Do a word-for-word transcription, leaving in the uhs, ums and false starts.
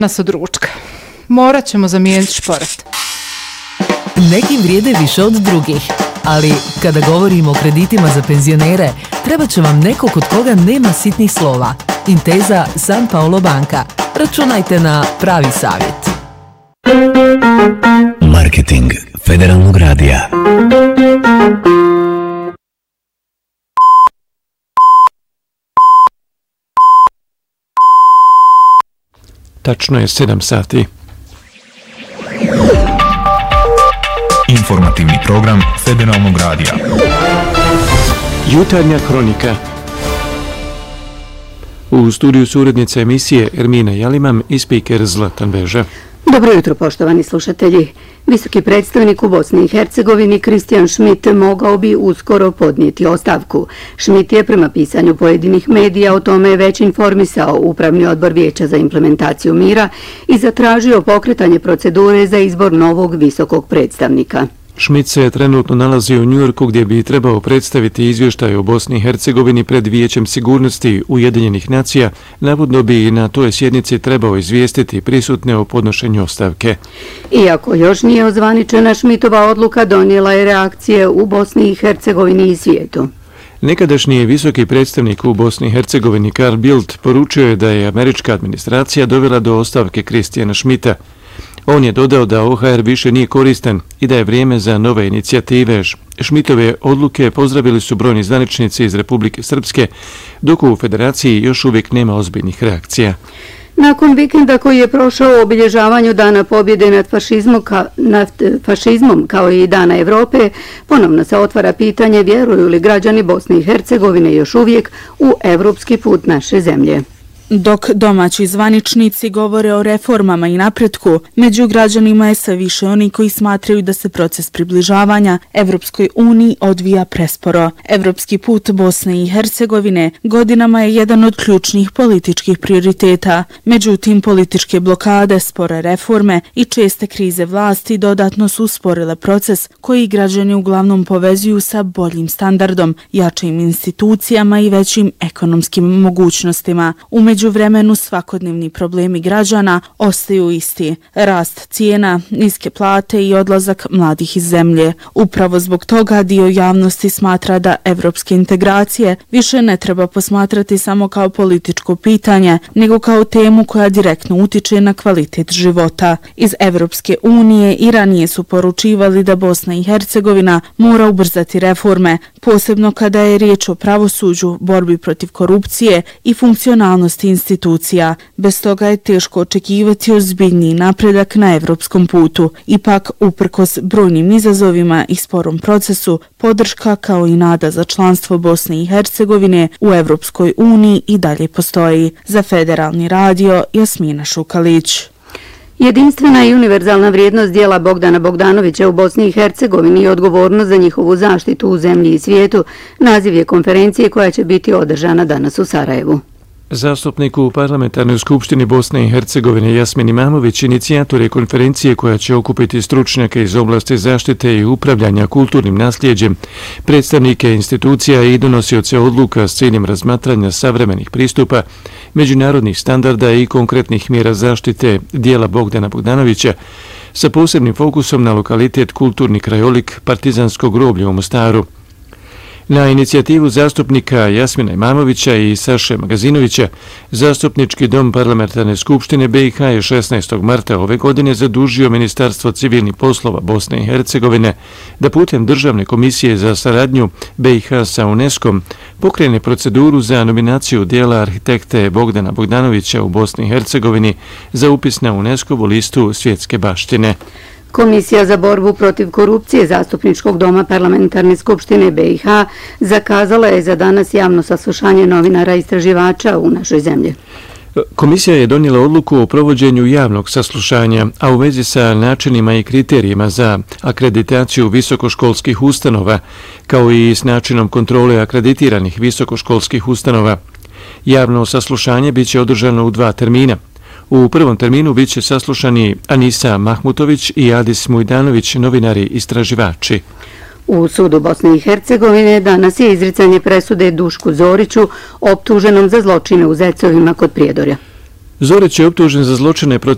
nas od ručka. Morat ćemo zamijeniti šporet. Neki vrijede više od drugih, ali kada govorimo o kreditima za penzionere, treba će vam neko kod koga nema sitnih slova. Intesa San Paolo Banka. Računajte na pravi savjet. Marketing Federalnog radija. Tačno je sedam sati. Informativni program Federalnog radija. Jutarnja kronika. U studiju su urednica emisije Ermina Jalimam i spiker Zlatan Veža. Dobro jutro, poštovani slušatelji. Visoki predstavnik u Bosni i Hercegovini Kristijan Schmidt mogao bi uskoro podnijeti ostavku. Schmidt je prema pisanju pojedinih medija o tome već informisao Upravni odbor Vijeća za implementaciju mira i zatražio pokretanje procedure za izbor novog visokog predstavnika. Schmidt se trenutno nalazi u Njujorku gdje bi trebao predstaviti izvještaj o Bosni i Hercegovini pred Vijećem sigurnosti Ujedinjenih nacija. Navodno bi na toj sjednici trebao izvijestiti prisutne o podnošenju ostavke. Iako još nije ozvaničena, Schmidtova odluka donijela je reakcije u Bosni i Hercegovini i svijetu. Nekadašnji visoki predstavnik u Bosni i Hercegovini Carl Bildt poručio je da je američka administracija dovela do ostavke Kristijana Schmidta. On je dodao da O H R više nije koristan i da je vrijeme za nove inicijative. Schmidtove odluke pozdravili su brojni zvaničnici iz Republike Srpske, dok u Federaciji još uvijek nema ozbiljnih reakcija. Nakon vikenda koji je prošao u obilježavanju Dana pobjede nad fašizmom, ka, nad fašizmom kao i Dana Evrope, ponovno se otvara pitanje vjeruju li građani Bosne i Hercegovine još uvijek u evropski put naše zemlje. Dok domaći zvaničnici govore o reformama i napretku, među građanima je sve više oni koji smatraju da se proces približavanja Evropskoj uniji odvija presporo. Evropski put Bosne i Hercegovine godinama je jedan od ključnih političkih prioriteta. Međutim, političke blokade, spore reforme i česte krize vlasti dodatno su usporile proces koji građani uglavnom povezuju sa boljim standardom, jačim institucijama i većim ekonomskim mogućnostima. Umeđu U vremenu svakodnevni problemi građana ostaju isti. Rast cijena, niske plate i odlazak mladih iz zemlje. Upravo zbog toga dio javnosti smatra da evropske integracije više ne treba posmatrati samo kao političko pitanje, nego kao temu koja direktno utiče na kvalitet života. Iz Evropske unije i ranije su poručivali da Bosna i Hercegovina mora ubrzati reforme, posebno kada je riječ o pravosuđu, borbi protiv korupcije i funkcionalnosti institucija. Bez toga je teško očekivati ozbiljniji napredak na evropskom putu. Ipak, uprkos brojnim izazovima i sporom procesu, podrška kao i nada za članstvo Bosne i Hercegovine u Evropskoj uniji i dalje postoji. Za Federalni radio, Jasmina Šukalić. Jedinstvena i univerzalna vrijednost dijela Bogdana Bogdanovića u Bosni i Hercegovini i odgovornost za njihovu zaštitu u zemlji i svijetu naziv je konferencije koja će biti održana danas u Sarajevu. Zastupnik u Parlamentarnoj skupštini Bosne i Hercegovine Jasmin Imamović inicijator je konferencije koja će okupiti stručnjake iz oblasti zaštite i upravljanja kulturnim nasljeđem, predstavnike institucija i donosioce odluka s ciljem razmatranja savremenih pristupa, međunarodnih standarda i konkretnih mjera zaštite dijela Bogdana Bogdanovića sa posebnim fokusom na lokalitet kulturni krajolik Partizansko groblje u Mostaru. Na inicijativu zastupnika Jasmina Imamovića i Saše Magazinovića, Zastupnički dom Parlamentarne skupštine B i H je šesnaestog marta ove godine zadužio Ministarstvo civilnih poslova Bosne i Hercegovine da putem Državne komisije za saradnju B i H sa UNESCO-om pokrene proceduru za nominaciju dijela arhitekte Bogdana Bogdanovića u Bosni i Hercegovini za upis na UNESCO-vu listu svjetske baštine. Komisija za borbu protiv korupcije Zastupničkog doma Parlamentarne skupštine B i H zakazala je za danas javno saslušanje novinara i istraživača u našoj zemlji. Komisija je donijela odluku o provođenju javnog saslušanja, a u vezi sa načinima i kriterijima za akreditaciju visokoškolskih ustanova, kao i s načinom kontrole akreditiranih visokoškolskih ustanova. Javno saslušanje biće održano u dva termina. U prvom terminu bit će saslušani Anisa Mahmutović i Adis Mujdanović, novinari istraživači. U sudu Bosne i Hercegovine danas je izricanje presude Dušku Zoriću, optuženom za zločine u Zecovima kod Prijedorja. Zorić je optužen za zločine protiv